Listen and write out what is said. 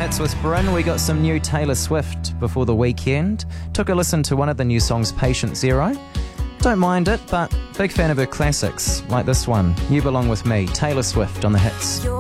That's with Bryn. We got some new Taylor Swift before the weekend. Took a listen to one of the new songs, Patient Zero. Don't mind it, but big fan of her classics, like this one, You Belong With Me, Taylor Swift on the hits.